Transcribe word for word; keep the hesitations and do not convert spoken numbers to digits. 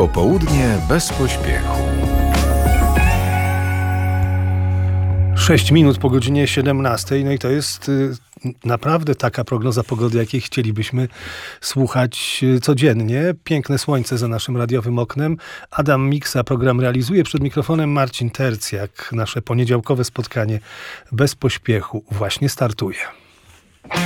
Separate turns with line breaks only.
Popołudnie bez pośpiechu.
Sześć minut po godzinie siedemnastej, no i to jest y, naprawdę taka prognoza pogody, jakiej chcielibyśmy słuchać y, codziennie. Piękne słońce za naszym radiowym oknem. Adam Miksa program realizuje. Przed mikrofonem Marcin Tercjak. Nasze poniedziałkowe spotkanie bez pośpiechu właśnie startuje.